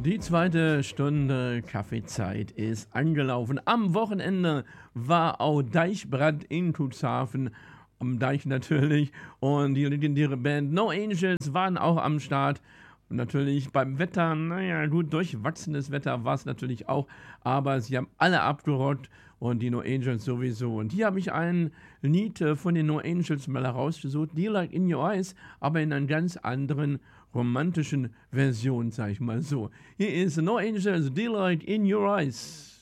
Die zweite Stunde Kaffeezeit ist angelaufen. Am Wochenende war auch Deichbrand in Cuxhaven. Am Deich natürlich. Und die legendäre Band No Angels waren auch am Start. Und natürlich beim Wetter, naja, gut, durchwachsenes Wetter war es natürlich auch. Aber sie haben alle abgerockt und die No Angels sowieso. Und hier habe ich ein Lied von den No Angels mal herausgesucht. Dear Like in Your Eyes, aber in einer ganz anderen romantischen Version, sag ich mal so. Hier ist No Angels, Dear Like in Your Eyes.